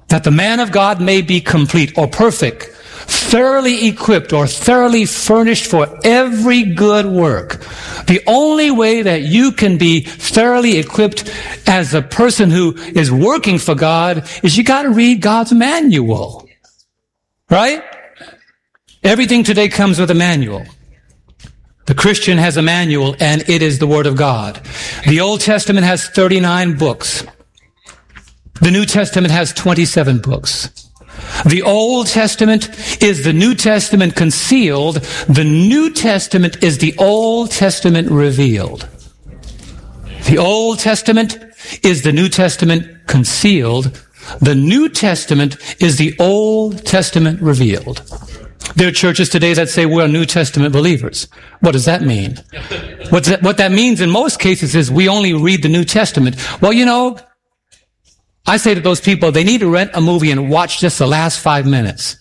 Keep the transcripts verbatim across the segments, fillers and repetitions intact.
that the man of God may be complete or perfect, thoroughly equipped or thoroughly furnished for every good work. The only way that you can be thoroughly equipped as a person who is working for God is you got to read God's manual. Right? Everything today comes with a manual. The Christian has a manual, and it is the Word of God. The Old Testament has thirty-nine books. The New Testament has twenty-seven books. The Old Testament is the New Testament concealed. The New Testament is the Old Testament revealed. The Old Testament is the New Testament concealed. The New Testament is the Old Testament revealed. There are churches today that say we're New Testament believers. What does that mean? What that, what that means in most cases is we only read the New Testament. Well, you know, I say to those people, they need to rent a movie and watch just the last five minutes.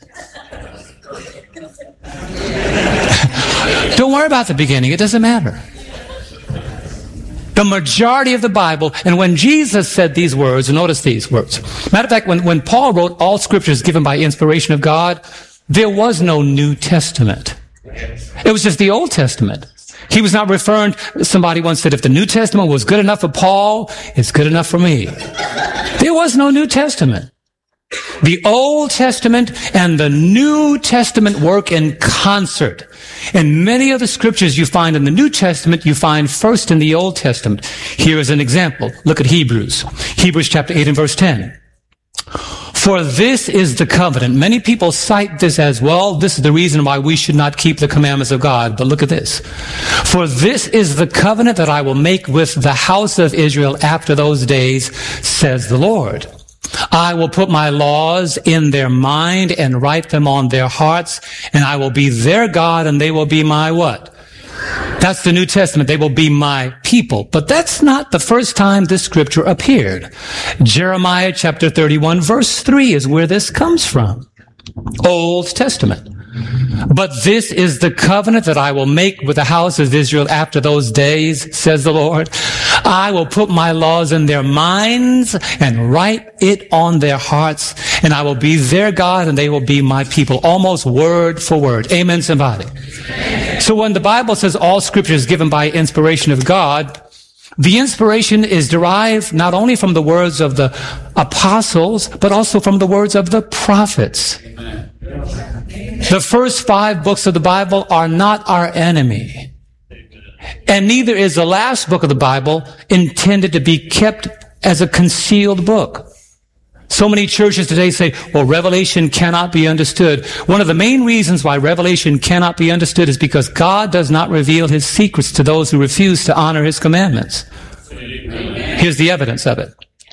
Don't worry about the beginning. It doesn't matter. The majority of the Bible, and when Jesus said these words, notice these words. Matter of fact, when, when Paul wrote all scripture is given by inspiration of God, there was no New Testament. It was just the Old Testament. He was not referring, somebody once said, if the New Testament was good enough for Paul, it's good enough for me. There was no New Testament. The Old Testament and the New Testament work in concert. And many of the scriptures you find in the New Testament, you find first in the Old Testament. Here is an example. Look at Hebrews. Hebrews chapter eight and verse ten. For this is the covenant. Many people cite this as, well, this is the reason why we should not keep the commandments of God. But look at this. For this is the covenant that I will make with the house of Israel after those days, says the Lord. I will put my laws in their mind and write them on their hearts, and I will be their God, and they will be my what? That's the New Testament. They will be my people. But that's not the first time this scripture appeared. Jeremiah chapter thirty-one verse three is where this comes from. Old Testament. But this is the covenant that I will make with the house of Israel after those days, says the Lord. I will put my laws in their minds and write it on their hearts, and I will be their God and they will be my people. Almost word for word. Amen, somebody. So when the Bible says all scripture is given by inspiration of God, the inspiration is derived not only from the words of the apostles, but also from the words of the prophets. Amen. The first five books of the Bible are not our enemy. And neither is the last book of the Bible intended to be kept as a concealed book. So many churches today say, well, Revelation cannot be understood. One of the main reasons why Revelation cannot be understood is because God does not reveal his secrets to those who refuse to honor his commandments. Amen. Here's the evidence of it.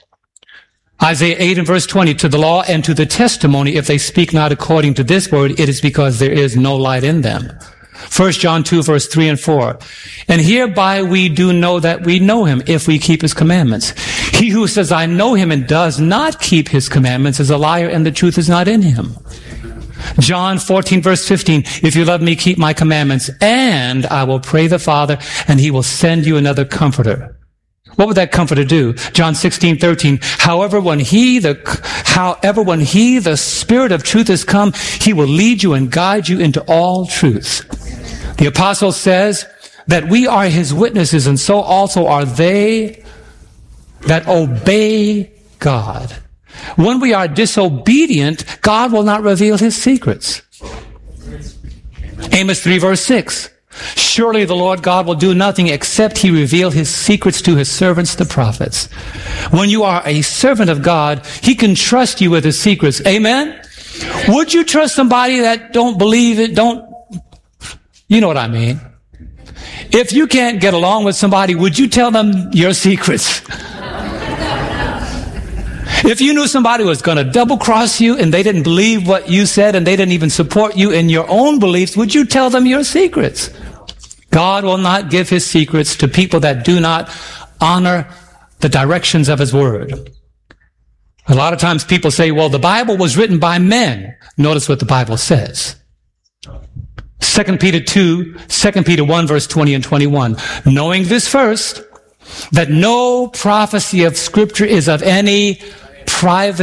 Isaiah eight and verse twenty, to the law and to the testimony, if they speak not according to this word, it is because there is no light in them. First John two verse three and four. And hereby we do know that we know him if we keep his commandments. He who says, I know him and does not keep his commandments is a liar and the truth is not in him. John fourteen verse fifteen, if you love me, keep my commandments, and I will pray the Father, and he will send you another comforter. What would that comforter do? John sixteen thirteen, however, when he, the, however, when he, the Spirit of truth is come, he will lead you and guide you into all truth. The apostle says that we are his witnesses, and so also are they that obey God. When we are disobedient, God will not reveal his secrets. Amos three verse six. Surely the Lord God will do nothing except he reveal his secrets to his servants, the prophets. When you are a servant of God, he can trust you with his secrets. Amen? Would you trust somebody that don't believe it, don't, you know what I mean? If you can't get along with somebody, would you tell them your secrets? If you knew somebody was going to double cross you and they didn't believe what you said and they didn't even support you in your own beliefs, would you tell them your secrets? God will not give his secrets to people that do not honor the directions of his word. A lot of times people say, well, the Bible was written by men. Notice what the Bible says. Second Peter two, Second Peter one, verse twenty and twenty-one. Knowing this first, that no prophecy of Scripture is of any private